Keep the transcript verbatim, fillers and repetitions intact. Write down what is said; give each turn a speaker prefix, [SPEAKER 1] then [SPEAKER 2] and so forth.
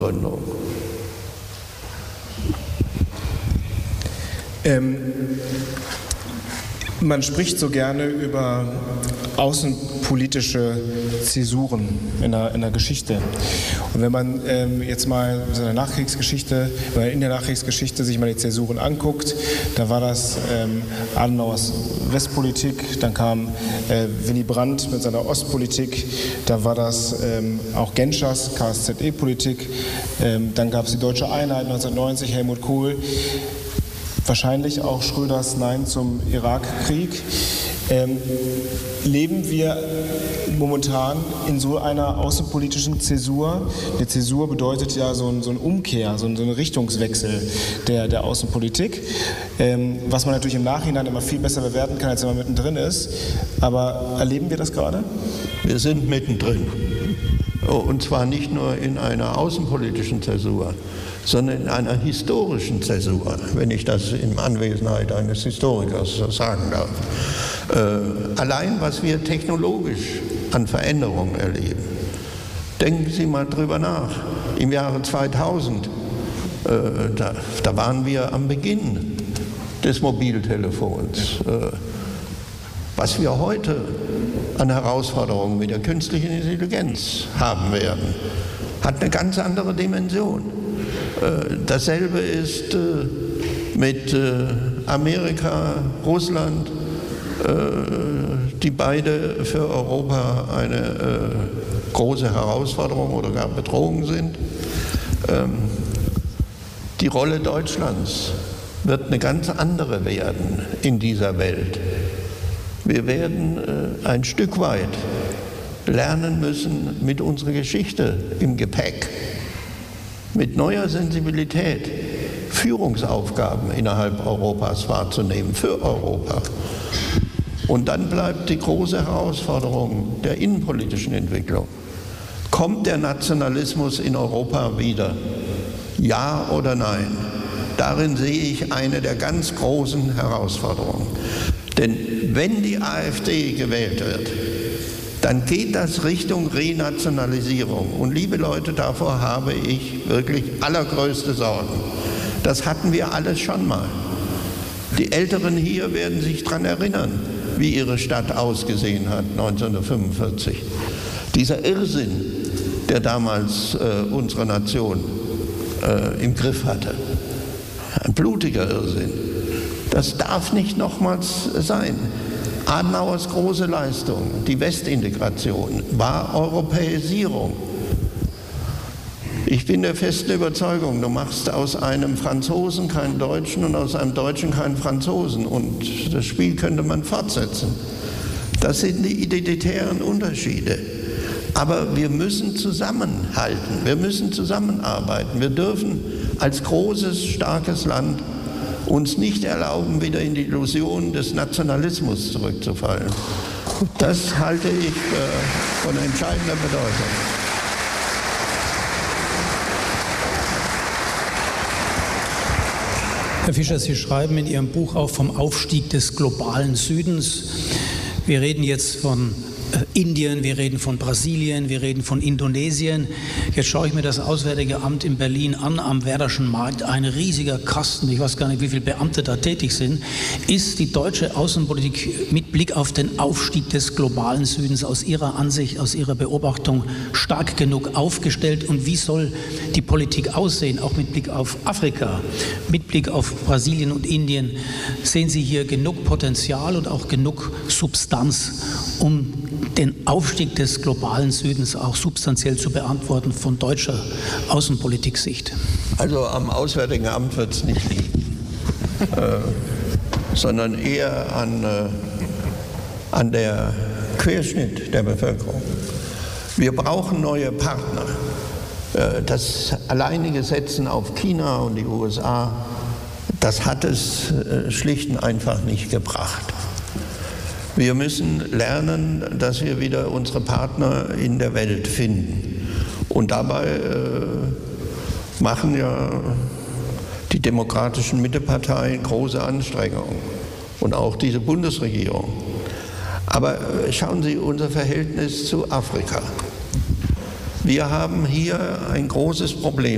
[SPEAKER 1] Gründung.
[SPEAKER 2] Ähm, man spricht so gerne über außenpolitische Zäsuren in der, in der Geschichte. Und wenn man ähm, jetzt mal in der Nachkriegsgeschichte, in der Nachkriegsgeschichte sich mal die Zäsuren anguckt, da war das ähm, Adenauers Westpolitik, dann kam äh, Willy Brandt mit seiner Ostpolitik, da war das ähm, auch Genschers K S Z E-Politik, ähm, dann gab es die Deutsche Einheit neunzehnhundertneunzig, Helmut Kohl, wahrscheinlich auch Schröders Nein zum Irakkrieg. Ähm, leben wir momentan in so einer außenpolitischen Zäsur? Eine Zäsur bedeutet ja so ein, so ein Umkehr, so ein, so ein Richtungswechsel der, der Außenpolitik, ähm, was man natürlich im Nachhinein immer viel besser bewerten kann, als wenn man mittendrin ist. Aber erleben wir das gerade?
[SPEAKER 1] Wir sind mittendrin. Und zwar nicht nur in einer außenpolitischen Zäsur, sondern in einer historischen Zäsur, wenn ich das in Anwesenheit eines Historikers sagen darf. Äh, allein, was wir technologisch an Veränderungen erleben. Denken Sie mal drüber nach. Im Jahre zweitausend, äh, da, da waren wir am Beginn des Mobiltelefons. Äh, was wir heute an Herausforderungen mit der künstlichen Intelligenz haben werden, hat eine ganz andere Dimension. Dasselbe ist mit Amerika, Russland, die beide für Europa eine große Herausforderung oder gar Bedrohung sind. Die Rolle Deutschlands wird eine ganz andere werden in dieser Welt. Wir werden ein Stück weit lernen müssen, mit unserer Geschichte im Gepäck, mit neuer Sensibilität Führungsaufgaben innerhalb Europas wahrzunehmen, für Europa. Und dann bleibt die große Herausforderung der innenpolitischen Entwicklung. Kommt der Nationalismus in Europa wieder? Ja oder nein? Darin sehe ich eine der ganz großen Herausforderungen. Denn wenn die AfD gewählt wird, dann geht das Richtung Renationalisierung. Und liebe Leute, davor habe ich wirklich allergrößte Sorgen. Das hatten wir alles schon mal. Die Älteren hier werden sich daran erinnern, wie ihre Stadt ausgesehen hat neunzehnhundertfünfundvierzig. Dieser Irrsinn, der damals äh, unsere Nation äh, im Griff hatte. Ein blutiger Irrsinn. Das darf nicht nochmals sein. Adenauers große Leistung, die Westintegration, war Europäisierung. Ich bin der festen Überzeugung, du machst aus einem Franzosen keinen Deutschen und aus einem Deutschen keinen Franzosen. Und das Spiel könnte man fortsetzen. Das sind die identitären Unterschiede. Aber wir müssen zusammenhalten, wir müssen zusammenarbeiten. Wir dürfen als großes, starkes Land uns nicht erlauben, wieder in die Illusion des Nationalismus zurückzufallen. Das halte ich äh, von entscheidender Bedeutung.
[SPEAKER 3] Herr Fischer, Sie schreiben in Ihrem Buch auch vom Aufstieg des globalen Südens. Wir reden jetzt von Indien, wir reden von Brasilien, wir reden von Indonesien. Jetzt schaue ich mir das Auswärtige Amt in Berlin an, am Werderschen Markt. Ein riesiger Kasten, ich weiß gar nicht, wie viele Beamte da tätig sind. Ist die deutsche Außenpolitik mit Blick auf den Aufstieg des globalen Südens aus Ihrer Ansicht, aus Ihrer Beobachtung stark genug aufgestellt? Und wie soll die Politik aussehen, auch mit Blick auf Afrika, mit Blick auf Brasilien und Indien? Sehen Sie hier genug Potenzial und auch genug Substanz, um den Aufstieg des globalen Südens auch substanziell zu beantworten von deutscher Außenpolitik-Sicht?
[SPEAKER 1] Also am Auswärtigen Amt wird es nicht liegen, äh, sondern eher an, äh, an der Querschnitt der Bevölkerung. Wir brauchen neue Partner. Äh, das alleinige Setzen auf China und die U S A, das hat es äh, schlicht und einfach nicht gebracht. Wir müssen lernen, dass wir wieder unsere Partner in der Welt finden. Und dabei äh, machen ja die demokratischen Mitteparteien große Anstrengungen und auch diese Bundesregierung. Aber äh, schauen Sie unser Verhältnis zu Afrika. Wir haben hier ein großes Problem.